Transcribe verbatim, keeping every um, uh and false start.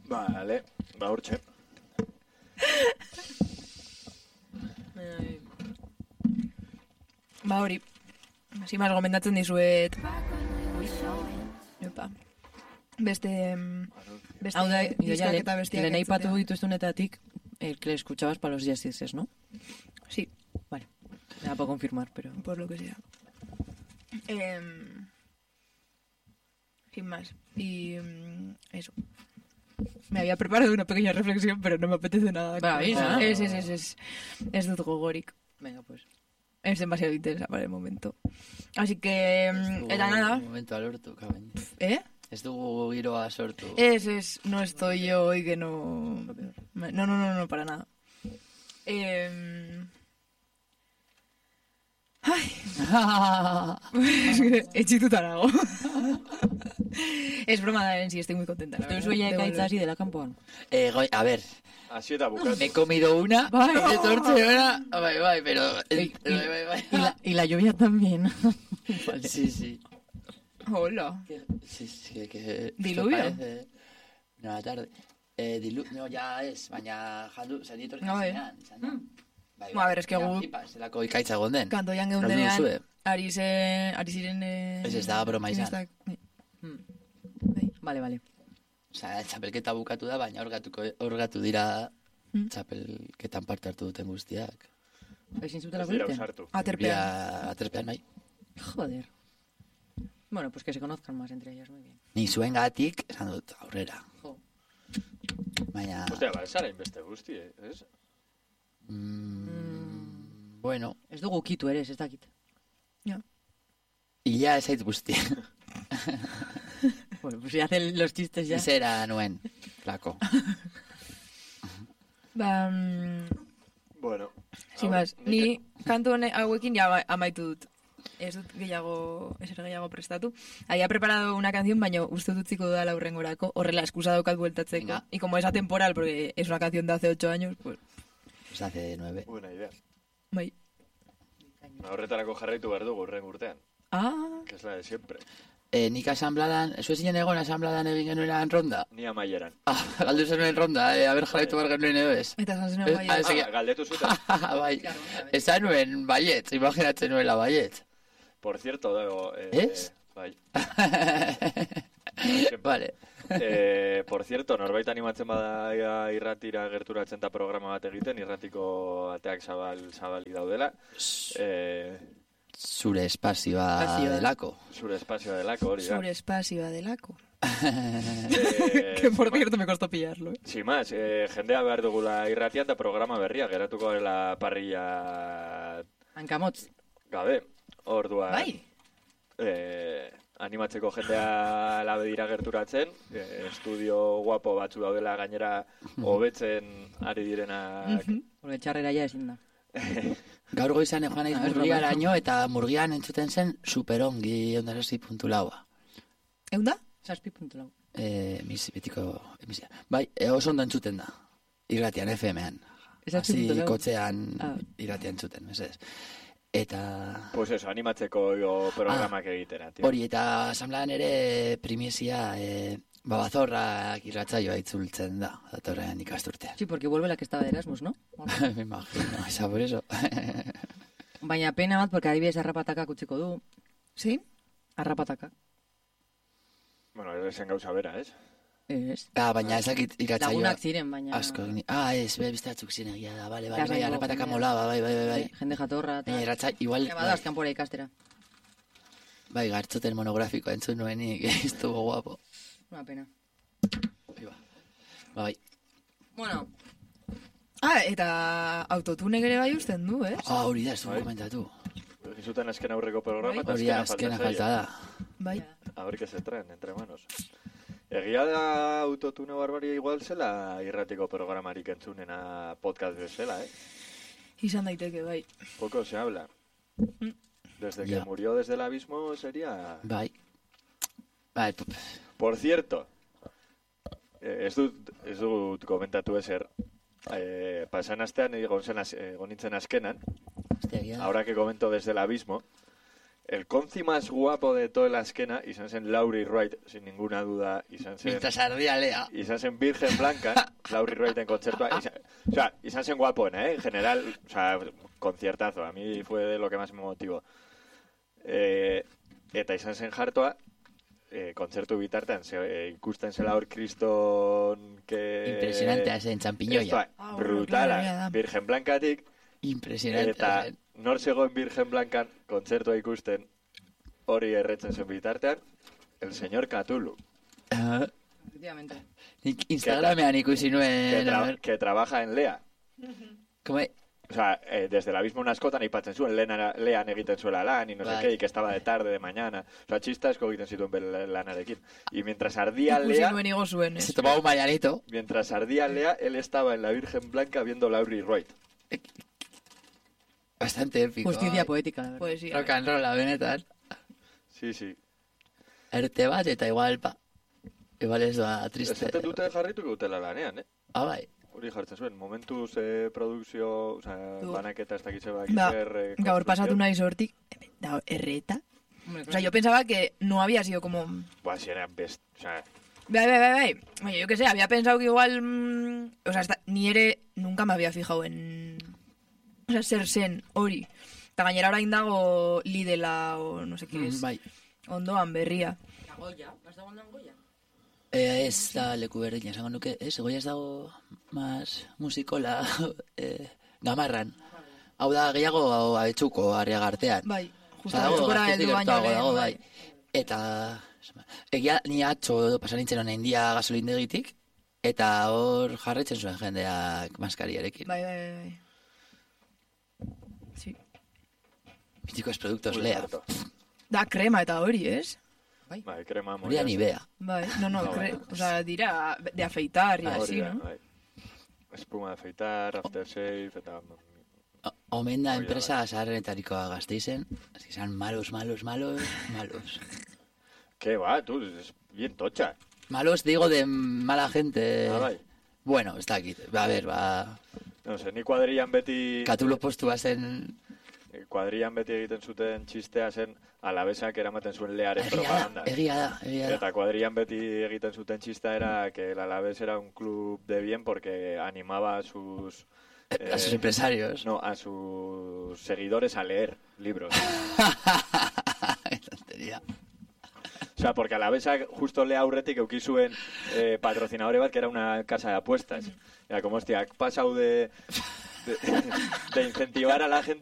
Vale, ba hortxe. Ba hori, hasi maz gomendatzen dizuet. Epa. Beste... beste Hau da, diskak eta bestiak lehen aipatu entzutea. dituztunetatik, el que le escuchabas para los días dices, ¿no? Sí. Vale, nada para confirmar, pero... Por lo que sea. Eh, sin más. Y mm, eso. Me había preparado una pequeña reflexión, pero no me apetece nada. Va, ¿veis, no? Es, es, es, es, es dut gogorik. Venga, pues. Es demasiado intensa para el momento. Así que, mm, era nada. Un momento alortu, caben. ¿Eh? Ez dugu giroa sortu. Es, es, no estoy yo hoy que no... No, no, no, no, para nada. Eh... Ay. Etxituta nago. Es broma da en sí, estoy muy contenta. la ¿Tú verdad, sueñas de que hay volver. así de la campoan? Eh, goi, a ver, Así eta bukatu. me he comido una, Bai. etortze hora, bai, bai, pero... Y, y- bai, bai, bai. y la, y la lluvia también. Vale. Sí, sí. Hola. Que- Sí, sí, que... que ¿Diluvio? esto parece Una tarde. Eh, dilu... No, ya es, baina jandu, zer ditorri No, eh. zenean, izan da. Bai, Ba, a ver, es que baina gu- flipa, zelako ikaitza gonden. Kantoian Galdu geundenean, duzue. ari, ze, ari ziren... Eh, Ez ez da broma izan. fiestak. Mm. Bai. Vale, vale. Osa, txapelketa bukatu da, baina orgatuko, orgatu dira Mm. txapelketan parte hartu duten guztiak. ¿Ezin zutela Ez dira egiten? usartu. Aterpean. Bia, aterpean bai. Joder. Bueno, pues que se conozcan más entre ellas, muy bien. Ni zuen gatik, esan dut, aurrera. Jo. Baina, Ostia, ba, ez ara inbeste guzti, eh? Ez? mm, bueno, Ez dugu kitu ere, ez dakit. ia ez zait guzti. Bueno, pues si hacen los chistes ya. Zera nuen, flako. Ba, mm, Bueno. sin hau, más, nik- ni kantu hone hauekin ya ama- amaitu dut. Ez dut gehiago, ezer gehiago prestatu. Había preparado una canción, baina uste dut utziko dudala hurrengorako. Horrela, excusa daukat bueltatzeko. Venga. Y como es atemporal, porque es una canción de hace ocho años, pues, Pues hace nueve. Buena idea. bai. Horretarako jarraitu behar dugu urren urtean. Ah, Que es la de siempre. Eh, nik asambladan, ez zinen egon asambladan egin genuenan ronda? Ni amaieran. Ah, galdu zenuen ronda, eh, haber jarraitu behar genuen edo ez. eta esan zen Ez- bai. ah, ez- Ah, galdetu zuten. bai, esan nuen baiet, imaginatzen nuela baiet. Por cierto, dago... Eh, Ez? Bai. Vale. Eh, por cierto, norbait animatzen bada ia irratira gerturatzen da programa bat egiten, irratiko ateak zabal, zabali daudela. Eh, Zure espazioa Espazioa. delako. zure espazioa delako hori da. Sobre espacio adelako. Eh, Que por sin cierto me costó pillarlo. Eh. Sin más, eh, jendea behar dugula irratian da programa berria, geratuko dela parrilla Hankamotz. gabe. Orduan, Bai. eh, animatzeko jendea labe dira gerturatzen, eh, estudio guapo batzu daudela gainera hobetzen ari direnak. Porque txarrera ja ezin da. Gaur goizan joan naiz Ah, ez murgiaraino eta murgian entzuten zen superongi ondarazi puntu laua. Eunda? Zazpi puntu lau. Eh, mis betiko emisia. Bai, e, oso ondo entzuten da. Irratian F M-an. Ez zazpi Hasi puntu lau. kotxean Ah. irratian entzuten, mesedez. Eta Pues eso, animatzeko jo programak egitera, tío. hori eta asamblean ere primizia e, babazorrak irratzaioa itzultzen da, datorren ikasturtean. Sí, porque vuelve la que estaba de Erasmus, ¿no? Me imagino, esa por eso. Baina pena bat, porque adibidez arrapatakak utziko du. Sí? Arrapatakak. Bueno, esen gauza bera, ez? Ez. ah, baina ezakit irratzaioa. Lagunak ziren, baina... Asko, ni- ah, ez, be, beste batzuk ziren egia da, bale, bale, Ikasle bai, dugu, arrapataka jendea. molaba, bai, bai, bai, bai. Jende jatorra, eta... Baina irratzai, igual, Ja, bada, azkan pora ikastera. bai, gartzoten monografikoa entzun nuenik, ez dugu guapo. Una pena. Bai, ba. Ba, bai. Bueno, Ah, eta autotune ere bai usten du, eh? Ah, hori da, ez dugu Bai. komentatu. Egizuten azken aurreko programa, eta Hori da, azkena azkena falta falta zaio. da. Bai. A ver qué se traen entre manos. Egia da autotune barbaria igual zela irratiko programarik entzunena podcast bezala, eh? Izan daiteke, bai. Poco se habla. Desde que Ya. murió desde el abismo sería... Bai. Bai, p- Por cierto, eh, ez dut, ez dut komentatu ezer, eh, pasan astean egon zen az- egon nintzen azkenan, hostia, egia da. ahora que comento desde el abismo, el conci más guapo de toda la esquena izan zen Laurie Wright, sin ninguna duda, izan zen... Mientras ardía Lea. Izan zen Virgen Blanca, Laurie Wright en kontzertua. Izan, o sea, izan zen guapoena, ¿eh? En general, o sea, conciertazo. A mí fue de lo que más me motivó. Eh, eta izan zen jartoa, eh, kontzertu bitartean, ze, eh, ikusten zela hor kriston... Que... Impresionantea zen, txampiñoia. Ah, bueno, brutala, claro, ya da. Virgen Blancatik, Impresionantea eta zen. nor zegoen Virgen Blancan kontzertua ikusten hori erretzen zen bitartean, el señor Cthulhu, Ah, Efectivamente. nik Instagramean ikusi que, nuen... a tra- ver, que trabaja en Lea. como- O sea, eh, desde el abismo una askotan aipatzen zuen, Leana, Lean egiten zuela lan, y no sé Bai. qué, y que estaba de tarde, de mañana. O sea, txista esko egiten zituen bere lanarekin. Y mientras ardía Ikusi Lea, nuen igo zuen, Se ez? tomaba un marianito. mientras ardía Lea, él estaba en la Virgen Blanca viendo Laurie Wright. Bastante épico. Justicia poética, la verdad. Poesia. Rock and roll, benetan. Sí, sí. Erte bat eta igual, pa. Igual ez doa triste. Esaten dute jarrituko dutela lanean, eh? Ah, bai. Hori jartzen zuen, momentuz eh, produkzio, o sea, Du. banaketa ez dakitze bak Ba, zer, eh, gaur pasatu konstrukzio. naiz hortik, da, erreta. Hombre, O sea, claro. yo pensaba que no había sido como... Buah, si eran best, o sea, Bai, bai, bai, bai. Oye, yo qué sé, había pensado que igual... mm, o sea, hasta, ni ere... Nunca me había fijado en... O sea, zer zen hori. Eta gainera orain dago lidela o no sé qué es. Mm, bai. Ondoan berria. La Goya, ¿has dado en Goya? Eh, ez da leku berdina, esango nuke, ez, goia ez dago mas musikola eh, gamarran. Hau da, gehiago abetxuko, arriaga artean. Bai, justo Osa, dago, txokora gaztetik heldu baino gertuago lehen, dago, bai. bai. Eta, egia, ni atxo pasan nintzen honen dia gasolindegitik, eta hor jarretzen zuen jendeak maskariarekin. Bai, bai, bai, bai. Sí. Míticos productos, muy Lea. harto. Da krema eta hori, ez? Bai, krema Hori da ni bea. Bai, no, no, No, cre... bueno. o sea, dira de afeitar y Ah, así, hori da, ¿no? bai. Espuma de afeitar, aftershave, eta... O- Omen da Hori da, enpresa zaharrenetarikoa Gasteizen, así que malos, malos, malos, malos. ¿Qué va, tú? Es bien tocha. Malos digo de mala gente. Ah, bai. Bueno, ez dakit. A ver, ba... No sé, ni kuadrillan beti... Katulo postua zen... Kuadrillan beti egiten zuten txistea zen alabesak eramaten zuen Learen Egia da, propaganda. egia da, egia da. Eta kuadrillan beti egiten zuten txista era que el Alavés era un club de bien porque animaba a sus... A sus empresarios. No, a sus seguidores a leer libros. Qué tontería. O sea, porque Alabesak justo le aurretik euki zuen eh, patrocinadore bat, que era una casa de apuestas. Era como, hostia, ha pasado de, de, de incentivar a la gente